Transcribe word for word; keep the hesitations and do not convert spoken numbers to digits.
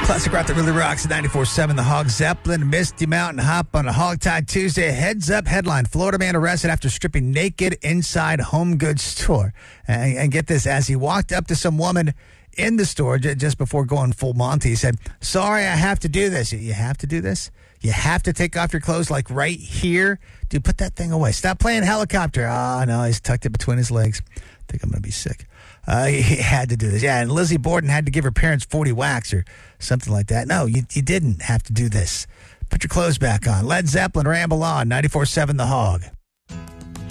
Classic rock that really rocks at ninety-four point seven. The Hog Zeppelin, Misty Mountain Hop on a Hogtie Tuesday. Heads up headline. Florida man arrested after stripping naked inside home goods store. And, and get this, as he walked up to some woman in the store j- just before going full Monty, he said, "Sorry, I have to do this." You have to do this? You have to take off your clothes like right here? Dude, put that thing away. Stop playing helicopter. Oh, no, he's tucked it between his legs. I think I'm going to be sick. Uh, he had to do this. Yeah, and Lizzie Borden had to give her parents forty whacks or something like that. No, you, you didn't have to do this. Put your clothes back on. Led Zeppelin, Ramble On, ninety-four point seven The Hog.